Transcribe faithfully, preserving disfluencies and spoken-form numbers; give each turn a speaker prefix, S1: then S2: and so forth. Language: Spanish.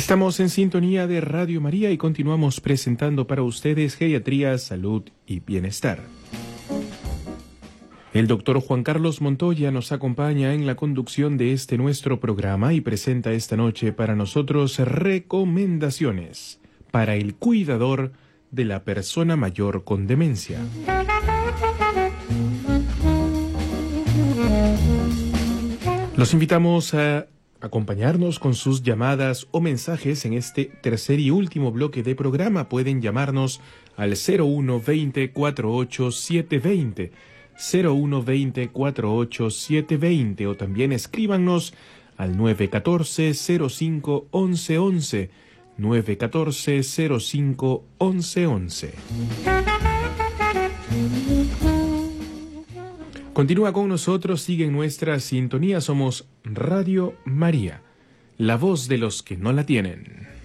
S1: Estamos en sintonía de Radio María y continuamos presentando para ustedes Geriatría, Salud y Bienestar. El doctor Juan Carlos Montoya nos acompaña en la conducción de este nuestro programa y presenta esta noche para nosotros recomendaciones para el cuidador de la persona mayor con demencia. Los invitamos a acompañarnos con sus llamadas o mensajes en este tercer y último bloque de programa. Pueden llamarnos al cero uno veinte, cuarenta y ocho, setecientos veinte, cero uno veinte, cuarenta y ocho, setecientos veinte, o también escríbanos al nueve uno cuatro, cero cinco, once once, nueve uno cuatro, cero cinco, once once. Continúa con nosotros, sigue en nuestra sintonía. Somos Radio María, la voz de los que no la tienen.